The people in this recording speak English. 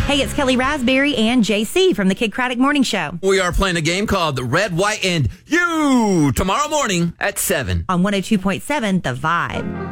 Hey, it's Kelly Raspberry and JC from the Kid Craddock Morning Show. We are playing a game called The Red, White, and You tomorrow morning at 7. On 102.7, The Vibe.